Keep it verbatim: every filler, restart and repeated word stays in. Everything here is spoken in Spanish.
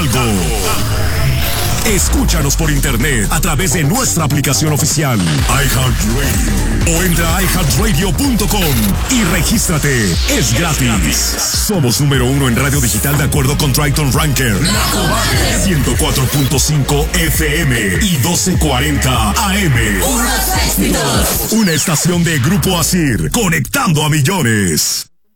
algo. Escúchanos por internet a través de nuestra aplicación oficial iHeartRadio o entra a i heart radio punto com y regístrate. Es gratis. Somos número uno en radio digital de acuerdo con Triton Ranker. ciento cuatro punto cinco F M y doce cuarenta A M. Unos éxitos. Una estación de Grupo Asir, conectando a millones.